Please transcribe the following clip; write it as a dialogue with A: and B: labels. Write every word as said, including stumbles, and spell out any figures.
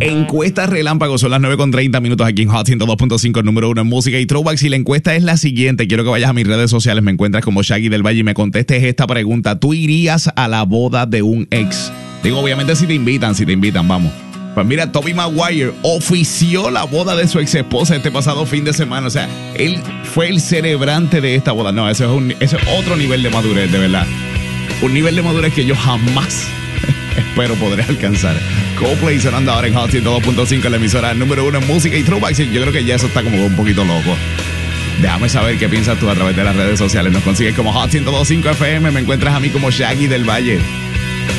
A: Encuesta relámpago, son las nueve con treinta minutos aquí en Hot ciento dos punto cinco, número uno en música y throwbacks. Y la encuesta es la siguiente. Quiero que vayas a mis redes sociales, me encuentras como Shaggy del Valle y me contestes esta pregunta. ¿Tú irías a la boda de un ex? Digo, obviamente si te invitan, si te invitan, vamos. Pues mira, Tobey Maguire ofició la boda de su ex esposa este pasado fin de semana. O sea, él fue el celebrante de esta boda. No, ese es, un, ese es otro nivel de madurez, de verdad. Un nivel de madurez que yo jamás espero podré alcanzar. Coldplay sonando ahora en Hot ciento dos punto cinco, la emisora número uno en música y throwbacks. Yo creo que ya eso está como un poquito loco. Déjame saber qué piensas tú a través de las redes sociales. Nos consigues como Hot ciento dos punto cinco F M. Me encuentras a mí como Shaggy del Valle.